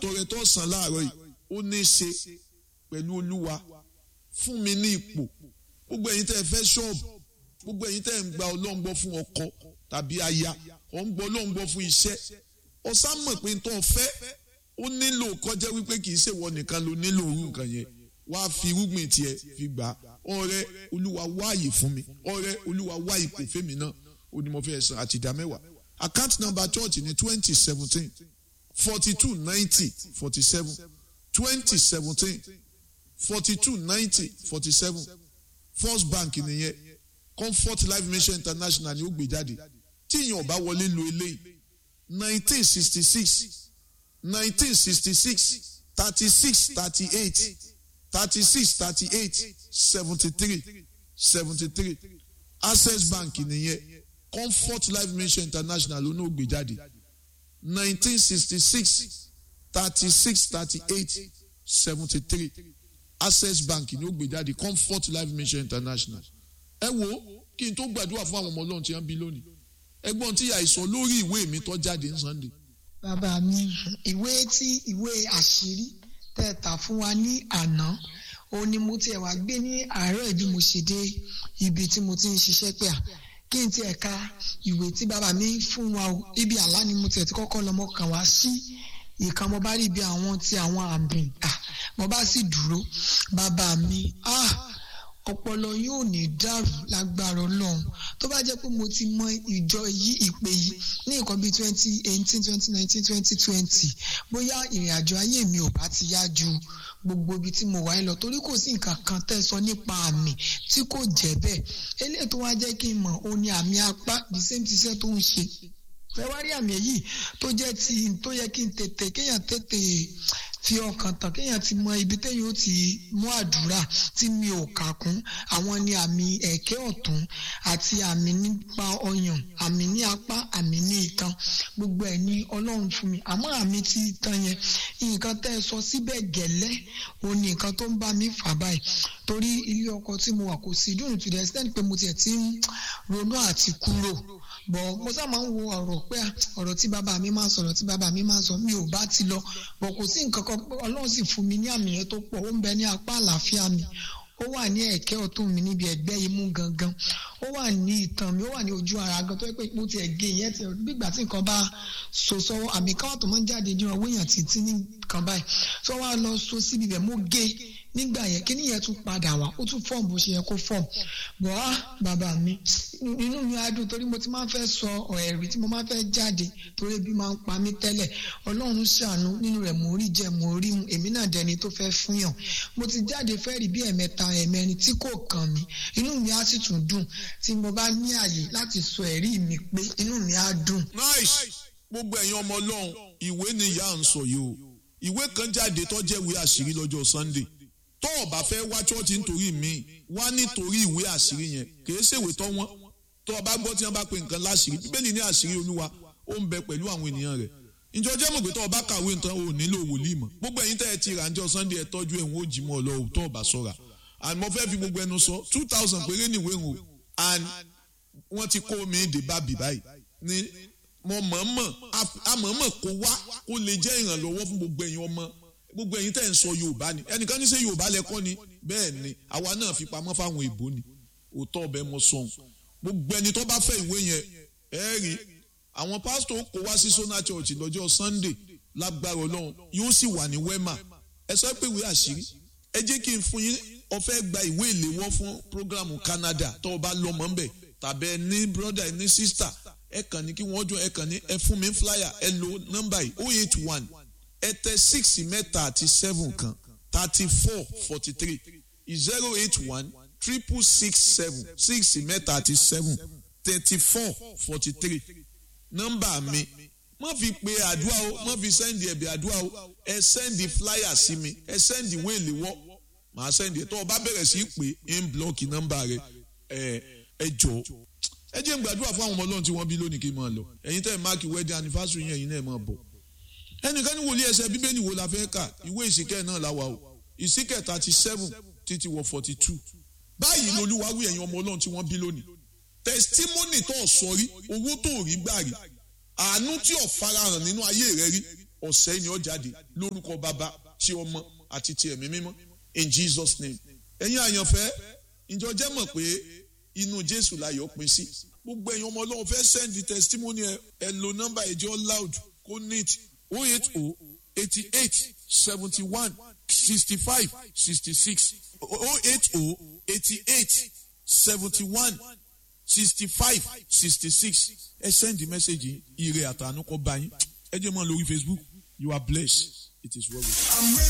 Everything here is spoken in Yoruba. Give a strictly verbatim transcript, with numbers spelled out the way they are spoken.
àtọrẹ tó sàn láàárọ̀ yìí ó ní í ṣe pẹ̀lú Olúwa fún mi ní ipò. Gbogbo ẹ̀yin tẹ́ ẹ fẹ́ ṣọ́ọ̀bù, gbogbo ẹ̀yin tẹ́ ẹ ń gba Ọlọ́run gbọ́ fún ọkọ tàbí aya, ọ̀ ń gbọ́ Ọlọ́run gbọ́ fún iṣẹ́. Ó sá mọ̀ pé tó fẹ́ ó nílò kọjá wípé kì í ṣe wọ nìkan ló nílò orú nǹkan yẹn. Wàá fi irúgbìn tiẹ̀ fi gbà á. Ọrẹ Olúwa wáàyè fún mi, ọrẹ Olúwa wá ipò fẹ́mi náà, ó ní mo fẹ́ san àti ìdá mẹ́wàá. Account number church ní twenty seventeen forty two ninety forty seven twenty seventeen forty two ninety forty seven. First Bank nìyẹn, Comfort Life Mission International ni ó gbé jáde. Tí ìyẹn ò bá wọlé lo eléyìí nineteen sixty six nineteen sixty six thirty six thirty eight thirty six thirty eight seventy three seventy three. Access Bank nìyẹn, Comfort Life Mission International ló ní ó gbé jáde nineteen sixty six thirty six thirty eight seventy three. Access Bank ni ó gbé jáde, Comfort Life Mission International. Ẹ wo kí n tó gbàdúrà fún àwọn ọmọ Ọlọ́run tí wọ́n bí lónìí. Ẹgbọ́n tí ìyá ìsọ lórí ìwé mi tó jáde ní Sunday. Bàbá mi, ìwé tí ìwé àṣírí tẹ̀ta fún wa ní àná, òun ni mo tiẹ̀ wá gbé ní àárọ̀ ìbí mo ṣe dé ibi tí mo ti ń ṣiṣẹ́ pé à kí n tiẹ̀ ka ìwé tí bàbá mi fún wa o. Ibi àlá ni mo tiẹ̀ ti kọ́kọ́ lọ mọ́ kàn wá sí ìkan, mo bá rí ibi àwọn tí àwọn àmì à mo bá sì dúró. Bàbá mi, ah ọpọlọ yóò ní dàrú lágbára Ọlọ́run. Tó bá jẹ́ pé mo ti mọ ìjọ yìí ìpè yìí ní nǹkan bíi twenty eighteen twenty nineteen twenty twenty, bóyá ìrìn àjò ayé mi ò bá ti yá ju gbogbo ibi tí mo wà lọ, torí kò sí nǹkan kan tẹ́ sọ nípa àmì tí kò jẹ́ bẹ́ẹ̀. Eléyìí tó wá jẹ́ kí n mọ̀ ó ní àmì apá, the same ti iṣẹ́ tó ń ṣe. Fẹ́ wá rí àmì yìí tó jẹ́ ti tó yẹ kí n tètè kéèyàn tètè fi ọkàn tán, kéèyàn ti mọ ibi téèyàn ó ti mú àdúrà tí mi ò kà kún. Àwọn ni àmì ẹ̀kẹ́ ọ̀tún àti àmì nípa ọyàn, àmì ní apá, àmì ní itan. Gbogbo ẹ̀ ní Ọlọ́run fún mi. Àmọ́ àmì ti itan yẹn, nǹkan tẹ́ ẹ sọ síbẹ̀ gẹ́lẹ́ òun ni nǹkan tó ń bá mi fà báyìí. Torí ilé ọkọ tí mo wà kò sí dùn to the extent pé mo tiẹ̀ ti ń ronú àti kúrò. Bọ̀ mo sá máa ń wo ọ̀rọ̀ pé ọ̀rọ̀ tí bàbá mi máa ń sọ̀rọ̀ tí bàbá mi máa ń sọ mi ò bá ti lọ. Bọ̀ kò sí nǹkan kan, Ọlọ́run sì fún mi ní àmì yẹn tó pọ̀. Ó ń bẹ ní apá àlàáfíà mi, ó wà ní ẹ̀kẹ́ ọ̀tún mi níbi ẹ̀gbẹ́ imú gangan, ó wà ní itan mi, ó wà ní ojú ara gan tó yẹ pé mo ti ẹ̀ gé yẹn ti gbígbà tí nǹkan bá so sọ́wọ́. Àmì káwọ́ tó máa ń jáde ní ọwọ́ èèyàn títí ní nǹkan báyìí tó wá lọ so síbi bẹ̀ mo gé nígbà yẹn. Kíní yẹn tún padà wá, ó tún fọ́ọ̀mù bó ṣe yẹ kó fọ́ọ̀mù. Bọ̀ á bàbá mi, inú mi á dùn torí mo ti máa ń fẹ́ sọ ẹ̀rí tí mo máa ń fẹ́ jáde torí ebi máa ń pa mí tẹ́lẹ̀. Ọlọ́run ṣàánú, nínú rẹ̀ mo rí jẹ mo rí mu, èmi náà dẹni tó fẹ́ fún yàn. Mo ti jáde fẹ́ rí bí ẹ̀mẹ́ta ẹ̀mẹ́rin tí kò kàn mí. Inú mi á sì tún dùn tí mo bá ní àyè láti sọ ẹ̀rí mi pé inú mi á dùn. Nice. Gbogbo ẹ̀yin ọmọ Ọlọ́run, ìwé ni ìyá ń sọ yìí o. Ìwé kan jáde tó jẹ́ ìwé àṣírí lọ́jọ́ Sunday. Tó o bá fẹ́ wá chọ́ọ̀chì nítorí mi, wá nítorí ìwé àṣírí yẹn. Kì í ṣèwé tó wọ́n. Tó o bá gbọ́ tí wọ́n bá pe nǹkan láṣírí, Bíbélì ní àṣírí Olúwa ó ń bẹ pẹ̀lú àwọn ènìyàn rẹ̀. Ǹjọ́ jẹ́ mọ̀ pé tó o bá kàwé nǹkan o nílò wòlíì mọ̀. Gbogbo ẹ̀yin tẹ́ ẹ ti rà ńjọ́ Sunday ẹ tọ́jú ẹ̀ ń ó jí mọ́ ọ lọ tó o bá sọ́ra. And mo fẹ́ fi gbogbo ẹnu sọ two thousand péré níwé ń o. And wọ́n ti kó mi dé bábì báyìí. Ní mo mọ̀ọ́mọ̀ àmọ̀ọ́mọ̀ kó wá kó lè jẹ́ ìrànlọ́wọ́ fún gbogbo ẹ̀yin ọmọ. Gbogbo ẹ̀yin tẹ́ ń sọ Yorùbá ni. Ẹnìkan ní ṣe Yorùbá lẹ́kọ́ ni. Bẹ́ẹ̀ ni àwa náà fi pamọ́ fáwọn èbó ni. Òótọ́ ọbẹ̀ mo sọ̀hún. Gbogbo ẹni tó bá fẹ́ ìwé yẹn ẹ rí àwọn pásítọ̀ kó wá sí Sona Church lọ́jọ́ Sunday lágbára Ọlọ́run yóò sì wà ní Wema. Ẹ sọ pé ìwé àṣírí. Ẹ jẹ́ kí n fún yín, ó fẹ́ gba ìwé ìléwọ́ fún programu Canada tó o bá lọ́mọ ń bẹ̀ tàbí ẹ ní brother ẹ ní sister ẹ kàn ní kí wọ́n jọ ẹ kàn ní ẹ fún mi flyer ẹ lo nọ́mbà yìí oh eight one ẹ tẹ six mẹ́ta àti seven kan thirty four forty three zero eight one triple six seven six mẹ́ta àti seven thirty four forty three nọ́mbà mi. Má fi pe àdúrà o, má fi sẹ́ndì ẹ̀bẹ̀ àdúrà o, ẹ sẹ́ndì flyer sí mi, ẹ sẹ́ndì ìwé ìléwọ́, màá sẹ́ndì ẹ̀ tó o bá bẹ̀rẹ̀ sí pé ń blọ́ọ̀kì nọ́mbà rẹ ẹ ẹ jọ. Ẹ jẹ́ n gbàdúrà fún àwọn ọmọ Ọlọ́run tí wọ́n bí lónìí kí n máa lọ. Ẹ̀yin tẹ́ ẹ̀ máàkì wedding anniversary yẹn ẹ̀yin náà máa bọ̀. Ẹnìkan ní wòlíì ẹsẹ̀ Bíbélì wo la fẹ́ kà, ìwé ìsìnkẹ́ náà la wà o. Ìsìnkẹ́ thirty seven títí wọ forty two. Báyìí lolúwa wí ẹ̀yin ọmọ Ọlọ́run tí wọ́n bí lónìí. Testimony tó sọ rí, owó tó rí gbà rí, àánú tí ò farahàn nínú ayé rẹ rí, ọ̀sẹ̀ ni ó jáde lórúkọ bàbá tí ọmọ àti ti ẹ̀mí mímọ́ in Jesus name. ẹ̀yin àyànfẹ́ ǹjọ́ jẹ́ mọ̀ pé inú Jésù láyọ̀ pín sí. gbogbo ẹ̀yin ọmọ Ọlọ́run fẹ́ send the testimony ẹ ẹ lo nọ́mbà ẹ̀jẹ̀ loud kó neat oh eight oh eighty-eight seventy-one sixty-five sixty-six oh eight oh eighty-eight seventy-one sixty-five sixty-six ẹ send the message ire àtànú kọ bá yín ẹ jẹ́ mọ́ lórí Facebook. You are blessed. It is well with you.